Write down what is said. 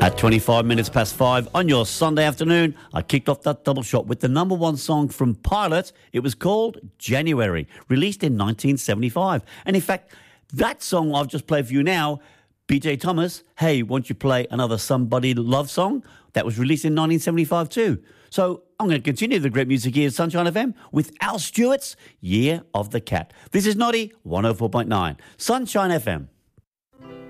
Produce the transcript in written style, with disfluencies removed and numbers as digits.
At 25 minutes past 5 on your Sunday afternoon, I kicked off that double shot with the number one song from Pilot. It was called January, released in 1975. And in fact, that song I've just played for you now, BJ Thomas, Hey, Won't You Play Another Somebody Love Song? That was released in 1975 too. So I'm going to continue the great music here at Sunshine FM with Al Stewart's Year of the Cat. This is Noddy, 104.9, Sunshine FM.